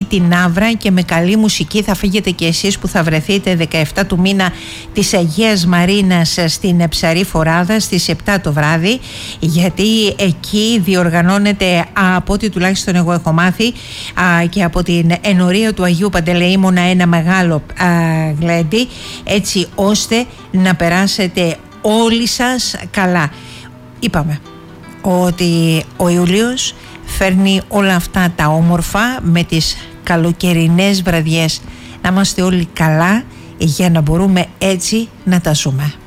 την Άβρα και με καλή μουσική θα φύγετε και εσείς που θα βρεθείτε 17 του μήνα της Αγίας Μαρίνας στην Ψαρή Φοράδα στις 7 το βράδυ, γιατί εκεί διοργανώνεται, από ό,τι τουλάχιστον εγώ έχω μάθει, και από την ενορία του Αγίου Παντελεήμωνα ένα μεγάλο γλέντι, έτσι ώστε να περάσετε όλοι σας καλά. Είπαμε ότι ο Ιούλιος φέρνει όλα αυτά τα όμορφα με τις καλοκαιρινές βραδιές. Να είμαστε όλοι καλά για να μπορούμε έτσι να τα ζούμε.